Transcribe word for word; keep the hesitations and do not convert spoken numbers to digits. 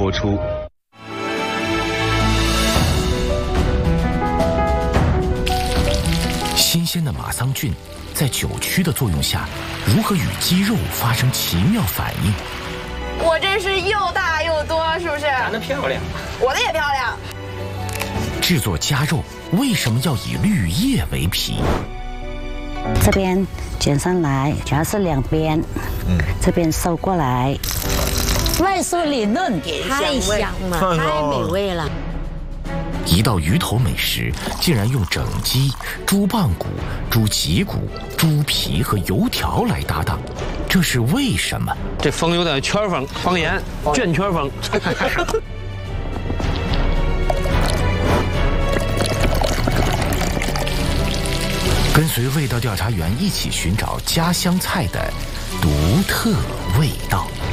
播出。 新鲜的马桑菌在酒曲的作用下，如何与鸡肉发生奇妙反应？ 我这是又大又多，是不是？ 长得漂亮， 我的也漂亮。 制作夹肉为什么要以绿叶为皮？ 这边卷上来，主要是两边，嗯，这边收过来，外酥里嫩， 太香了，太美味了。 一道鱼头美食竟然用整鸡、猪棒骨、猪脊骨、猪皮和油条来搭档，这是为什么？ 这风有点圈风，方言卷圈风。 跟随味道调查员一起寻找家乡菜的独特味道。